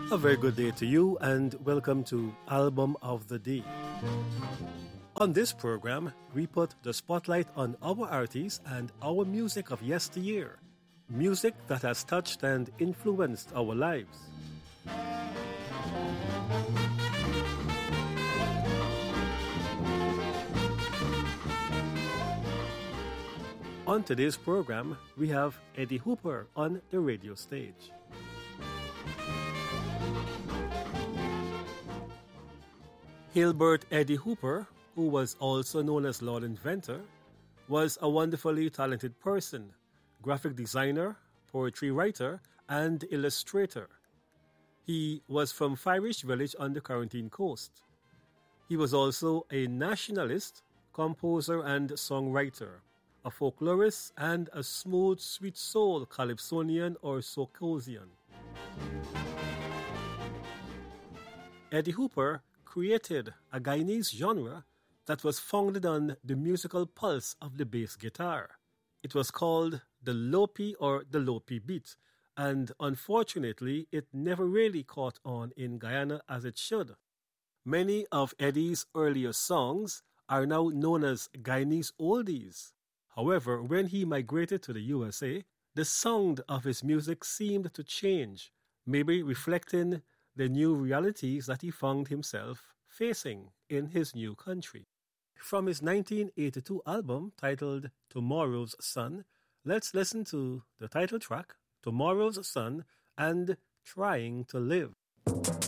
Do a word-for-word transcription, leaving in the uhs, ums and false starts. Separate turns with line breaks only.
A very good day to you and welcome to Album of the Day. On this program, we put the spotlight on our artists and our music of yesteryear, music that has touched and influenced our lives. On today's program, we have Eddie Hooper on the radio stage. Hilbert Eddie Hooper, who was also known as Lord Inventor, was a wonderfully talented person, graphic designer, poetry writer, and illustrator. He was from Firish Village on the Quarantine Coast. He was also a nationalist, composer and songwriter, a folklorist, and a smooth, sweet soul calypsonian or soukosian. Eddie Hooper created a Guyanese genre that was founded on the musical pulse of the bass guitar. It was called the Lopi or the Lopi beat, and unfortunately, it never really caught on in Guyana as it should. Many of Eddie's earlier songs are now known as Guyanese oldies. However, when he migrated to the U S A, the sound of his music seemed to change, maybe reflecting the new realities that he found himself facing in his new country. From his nineteen eighty-two album titled Tomorrow's Sun, let's listen to the title track, Tomorrow's Sun, and Trying to Live.